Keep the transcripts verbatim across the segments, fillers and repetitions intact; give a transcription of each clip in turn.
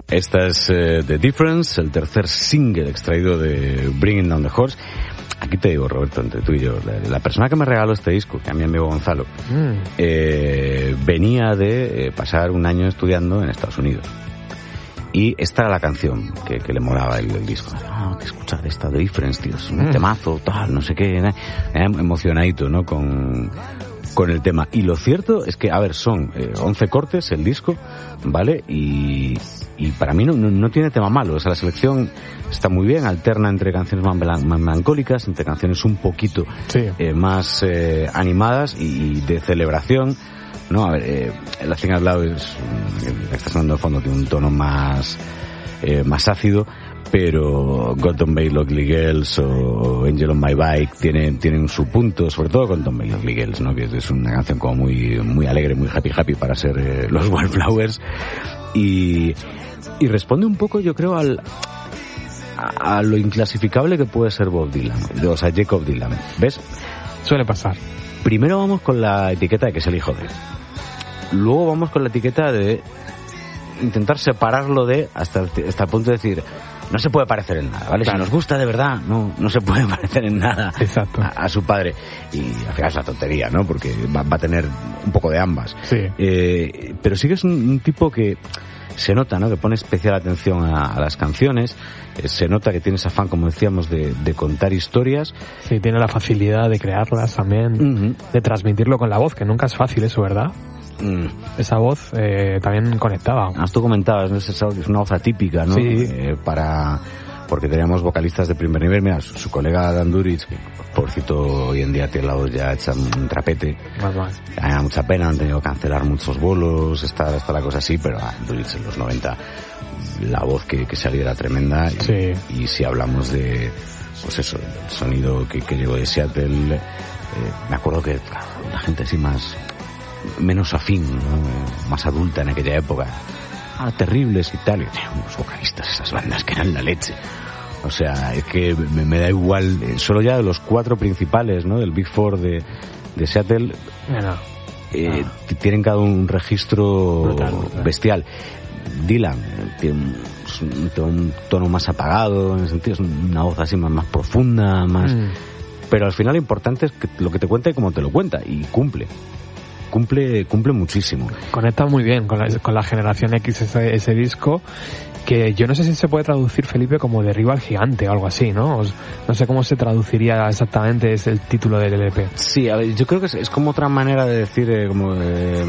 esta es uh, The Difference, el tercer single extraído de Bringing Down the Horse. Aquí te digo, Roberto, entre tú y yo, la, la persona que me regaló este disco, que a mi amigo Gonzalo, mm. eh, venía de eh, pasar un año estudiando en Estados Unidos. Y esta era la canción que, que le molaba el, el disco. Ah, que escuchar esta The Difference, tío, es un mm. temazo, tal, no sé qué. Eh, emocionadito, ¿no? Con, con el tema. Y lo cierto es que, a ver, son eh, once cortes el disco, ¿vale? Y, y para mí no, no, no tiene tema malo. O sea, la selección está muy bien, alterna entre canciones más melancólicas, entre canciones un poquito sí. eh, más eh, animadas y, y de celebración. No, a ver, eh, la Thing Out Loud es, que está sonando de fondo, tiene un tono más, eh, más ácido, pero God Don't Make Lovely Girls o Angel on My Bike tienen, tienen su punto, sobre todo God Don't Make Lovely Girls, ¿no? Que es una canción como muy, muy alegre, muy happy happy para ser eh, los Wildflowers, y, y responde un poco, yo creo, al, a, a lo inclasificable que puede ser Bob Dylan, o sea, Jacob Dylan, ¿ves? Suele pasar. Primero vamos con la etiqueta de que es el hijo de. Luego vamos con la etiqueta de intentar separarlo de hasta el, hasta el punto de decir no se puede parecer en nada, ¿vale? Claro. Si nos gusta de verdad, no no se puede parecer en nada a, a su padre. Y al final es una tontería, ¿no? Porque va, va a tener un poco de ambas. Sí. Eh, pero sí que es un, un tipo que se nota, ¿no? Que pone especial atención a, a las canciones, eh, se nota que tiene ese afán, como decíamos, de, de contar historias. Sí, tiene la facilidad de crearlas también, uh-huh. de transmitirlo con la voz, que nunca es fácil eso, ¿verdad? Mm. Esa voz eh, también conectaba. Ah, tú comentabas, ¿no? Es una voz atípica, ¿no? Sí. Eh, para... Porque teníamos vocalistas de primer nivel. Mira, su, su colega Dan Duritz, que pobrecito hoy en día tiene la voz ya hecha un trapete. Más, más. Me da mucha pena, han tenido que cancelar muchos bolos, está, está la cosa así, pero ah, Duritz en los noventa, la voz que, que salía era tremenda. Y, sí. y si hablamos de, pues eso, el sonido que, que llegó de Seattle, eh, me acuerdo que claro, la gente así más, menos afín, ¿no? Más adulta en aquella época. Ah, terribles y tal, y unos vocalistas, esas bandas que eran la leche. O sea, es que me, me da igual, eh, solo ya de los cuatro principales, ¿no? Del Big Four de, de Seattle, no. eh, no. tienen cada un registro brutal, brutal. bestial. Dylan tiene un, un tono más apagado, en el sentido, es una voz así más, más profunda, más... Mm. Pero al final lo importante es que lo que te cuenta y cómo te lo cuenta, y cumple. Cumple cumple muchísimo. Conecta muy bien con la, con la generación X ese, ese disco, que yo no sé si se puede traducir, Felipe, como Derriba al gigante o algo así, ¿no? No sé cómo se traduciría exactamente, es el título del L P. Sí, a ver, yo creo que es, es como otra manera de decir, eh, como eh,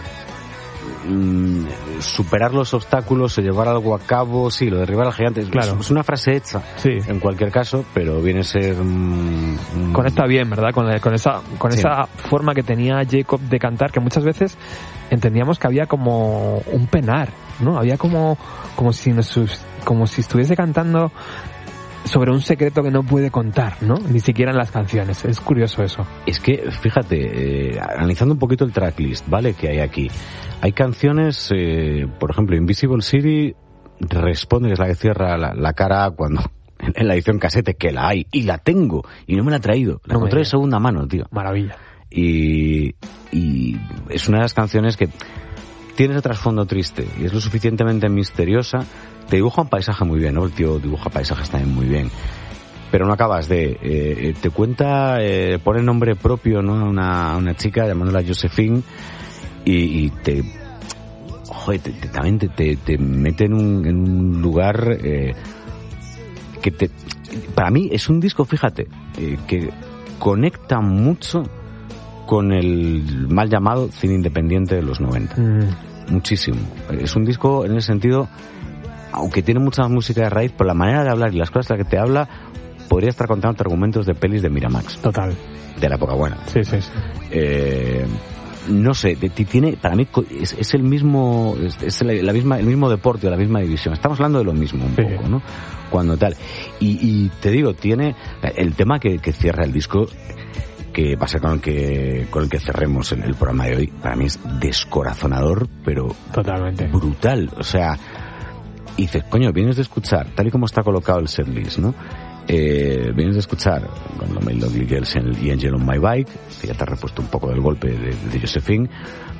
mm, superar los obstáculos o llevar algo a cabo. Sí, lo de derribar al gigante es, claro. es una frase hecha, sí. En cualquier caso, pero viene a ser mm, conecta bien, ¿verdad? Con, la, con esa con sí. esa forma que tenía Jacob de cantar, que muchas veces entendíamos que había como un penar, ¿no? Había como como si nos, como si estuviese cantando sobre un secreto que no puede contar, ¿no? Ni siquiera en las canciones. Es curioso eso. Es que, fíjate, eh, analizando un poquito el tracklist, ¿vale? Que hay aquí. Hay canciones, eh, por ejemplo, Invisible City responde, que es la que cierra la, la cara cuando en la edición casete, que la hay, y la tengo, y no me la he traído. La no encontré de segunda mano, tío. Maravilla. Y, y es una de las canciones que tiene ese trasfondo triste y es lo suficientemente misteriosa. Te dibuja un paisaje muy bien, ¿no? El tío dibuja paisajes también muy bien. Pero no acabas de... Eh, te cuenta, eh, pone nombre propio, ¿no? A una, a una chica llamándola Josephine y, y te... Joder, te, te, también te, te, te mete en un, en un lugar eh, que te... Para mí es un disco, fíjate, eh, que conecta mucho con el mal llamado cine independiente de los noventa. Mm. Muchísimo. Es un disco, en ese sentido, aunque tiene mucha música de raíz, por la manera de hablar y las cosas de las que te habla, podría estar contando argumentos de pelis de Miramax. Total. De la época buena. Sí, sí, sí. Eh, no sé, tiene, para mí es, es el mismo, es, es la, la misma, el mismo deporte o la misma división. Estamos hablando de lo mismo un sí. poco, ¿no? Cuando tal. Y, y te digo, tiene el tema que, que cierra el disco, que va a ser con el que con el que cerremos el, el programa de hoy. Para mí es descorazonador, pero totalmente brutal. O sea, y dices, coño, vienes de escuchar, tal y como está colocado el setlist, ¿no? Eh, vienes de escuchar con los Lovely Girls y Angel on My Bike, que ya te ha repuesto un poco del golpe de, de Josephine,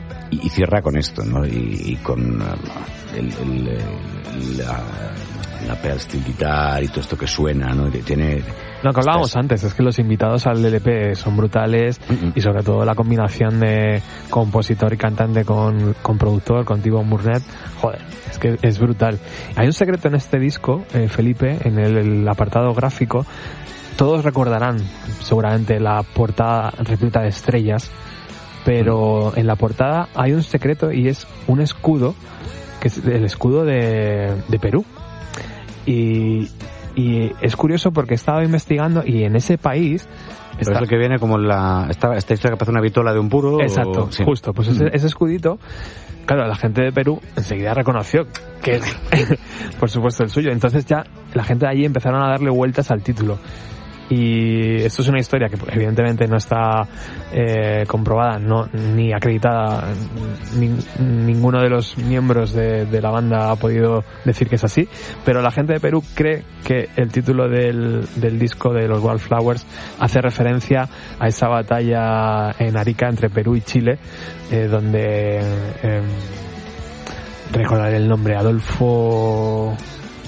y, y cierra con esto, ¿no? Y, y con el, el, el, la, la pedal steel guitar y todo esto que suena, ¿no? Que tiene... Lo que hablábamos estas... antes, es que los invitados al L P son brutales mm-hmm. y sobre todo la combinación de compositor y cantante con, con productor, con T-Bone Burnett, joder, es que es brutal. Hay un secreto en este disco, eh, Felipe, en el, el apartado gráfico. Todos recordarán seguramente la portada repleta de estrellas, pero mm. en la portada hay un secreto y es un escudo, que es el escudo de, de Perú. Y, y es curioso porque he estado investigando y en ese país... Está... es el que viene como la... Esta, esta historia que parece una vitola de un puro... Exacto, o... sí. justo. Pues ese, ese escudito, claro, la gente de Perú enseguida reconoció que es, por supuesto, el suyo. Entonces ya la gente de allí empezaron a darle vueltas al título. Y esto es una historia que evidentemente no está eh, comprobada, no ni acreditada, ni, ninguno de los miembros de, de la banda ha podido decir que es así, pero la gente de Perú cree que el título del, del disco de los Wildflowers hace referencia a esa batalla en Arica entre Perú y Chile, eh, donde eh, recordaré el nombre, Adolfo...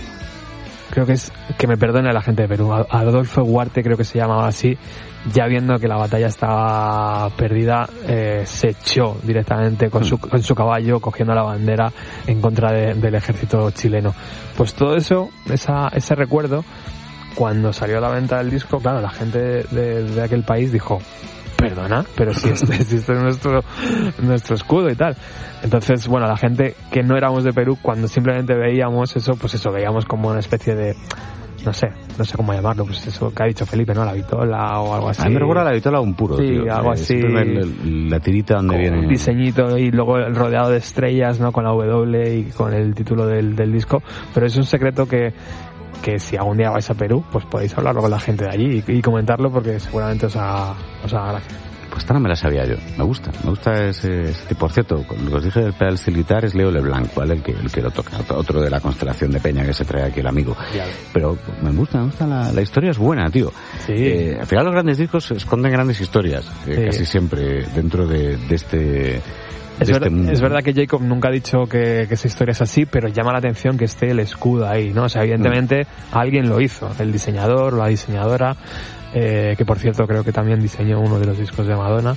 creo que es, que me perdone la gente de Perú, Adolfo Huarte creo que se llamaba así, ya viendo que la batalla estaba perdida, eh, se echó directamente con su, con su caballo cogiendo la bandera en contra de, del ejército chileno. Pues todo eso, esa, ese recuerdo, cuando salió a la venta del disco, claro, la gente de, de, de aquel país dijo, perdona, pero si este, si este es nuestro, nuestro escudo y tal. Entonces, bueno, la gente que no éramos de Perú, cuando simplemente veíamos eso, pues eso, veíamos como una especie de, no sé, no sé cómo llamarlo, pues eso que ha dicho Felipe, ¿no? La vitola o algo así. A mí me recuerda la vitola a un puro, sí, tío. algo eh, así. El, la tirita donde viene. Un diseñito y luego el rodeado de estrellas, ¿no? Con la W y con el título del, del disco. Pero es un secreto que, que si algún día vais a Perú, pues podéis hablarlo con la gente de allí y, y comentarlo porque seguramente os haga, os haga gracia. Pues esta no me la sabía yo. Me gusta, me gusta ese, ese tipo. Por cierto, lo que os dije del pedal steel guitar es Leo Leblanc, ¿vale? El que, el que lo toca. Otro de la constelación de Peña que se trae aquí el amigo. Ya. Pero me gusta, me gusta la, la historia es buena, tío. Sí. Eh, al final los grandes discos esconden grandes historias, eh, sí. Casi siempre dentro de, de este... Es, ver, este es verdad que Jacob nunca ha dicho que, que esa historia es así, pero llama la atención que esté el escudo ahí, ¿no? O sea, evidentemente mm. alguien lo hizo, el diseñador o la diseñadora, eh, que por cierto creo que también diseñó uno de los discos de Madonna.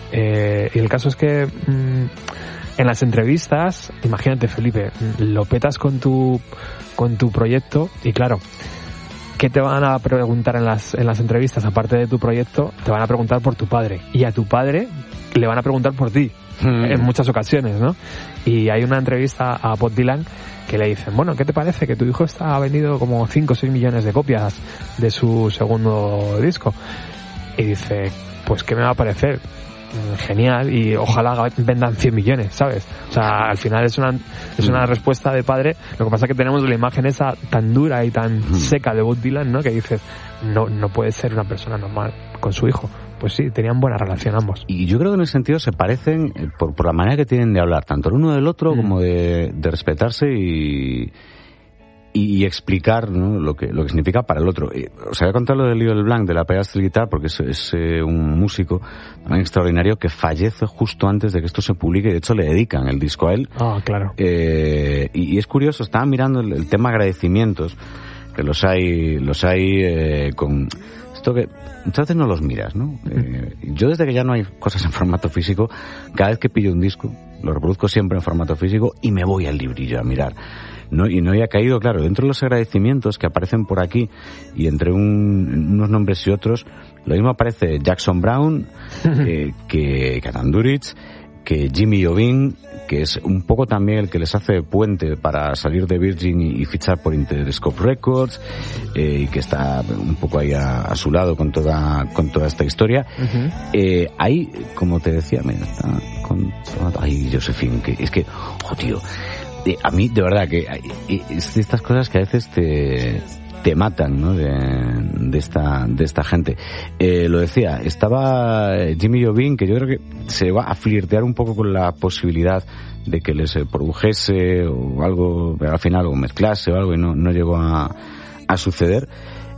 Eh, y el caso es que mmm, en las entrevistas, imagínate Felipe, lo petas con tu, con tu proyecto y claro, ¿qué te van a preguntar en las, en las entrevistas? Aparte de tu proyecto, te van a preguntar por tu padre. Y a tu padre le van a preguntar por ti. Mm. En muchas ocasiones, ¿no? Y hay una entrevista a Bob Dylan que le dicen, bueno, ¿qué te parece? Que tu hijo está, ha vendido como cinco o seis millones de copias de su segundo disco. Y dice, pues ¿qué me va a parecer? Genial, y ojalá vendan cien millones, ¿sabes? O sea, al final es una es una respuesta de padre. Lo que pasa es que tenemos la imagen esa tan dura y tan seca de Bob Dylan, ¿no? Que dices, no, no puede ser una persona normal con su hijo. Pues sí, tenían buena relación ambos. Y yo creo que en ese sentido se parecen por, por la manera que tienen de hablar, tanto el uno del otro mm. como de, de respetarse y, y, y explicar, ¿no? lo que lo que significa para el otro. Y, os voy a contar lo de Leo Leblanc, de la pedal steel guitar, porque es, es eh, un músico también extraordinario que fallece justo antes de que esto se publique. De hecho, le dedican el disco a él. Ah, claro. Eh, y, y es curioso, estaba mirando el, el tema agradecimientos, que los hay, los hay eh, con... Esto que muchas veces no los miras, ¿no? Eh, yo desde que ya no hay cosas en formato físico, cada vez que pillo un disco, lo reproduzco siempre en formato físico y me voy al librillo a mirar. No, y no había caído, claro, dentro de los agradecimientos que aparecen por aquí y entre un, unos nombres y otros, lo mismo aparece Jackson Brown, eh, que Katan Duritz, que Jimmy Iovine, que es un poco también el que les hace puente para salir de Virgin y, y fichar por Interscope Records, eh, y que está un poco ahí a, a su lado con toda con toda esta historia. Uh-huh. Eh, ahí, como te decía, mira, está con toda, ay, Josephine, que es que, oh tío, eh, a mí de verdad que eh, es de estas cosas que a veces te te matan, ¿no? De, de esta de esta gente. Eh, lo decía, estaba Jimmy Iovine, que yo creo que se va a flirtear un poco con la posibilidad de que les produjese o algo, al final, o mezclase o algo, y no, no llegó a, a suceder.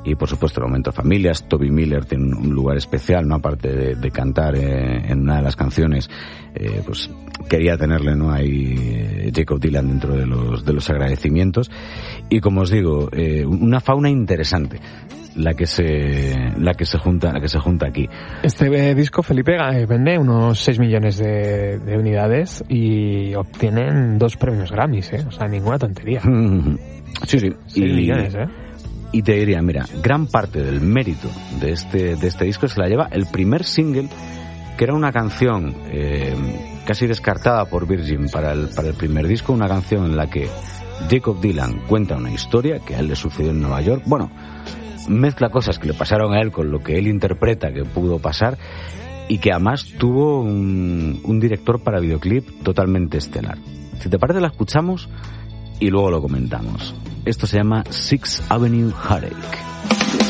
y por supuesto el momento familias. Toby Miller tiene un lugar especial, ¿no? Aparte de, de cantar eh, en una de las canciones, eh, pues quería tenerle, ¿no? Ahí eh, Jakob Dylan dentro de los de los agradecimientos. Y como os digo, eh, una fauna interesante la que se la que se junta la que se junta aquí. Este eh, disco, Felipe, eh, vende unos seis millones de, de unidades y obtienen dos premios Grammys, eh, o sea, ninguna tontería. Sí, sí. seis millones, eh. Y te diría, mira, gran parte del mérito de este de este disco se la lleva el primer single, que era una canción eh, casi descartada por Virgin para el para el primer disco, una canción en la que Jakob Dylan cuenta una historia que a él le sucedió en Nueva York. Bueno, mezcla cosas que le pasaron a él con lo que él interpreta que pudo pasar, y que además tuvo un, un director para videoclip totalmente estelar. Si te parece, la escuchamos y luego lo comentamos. Esto se llama Sixth Avenue Heartache.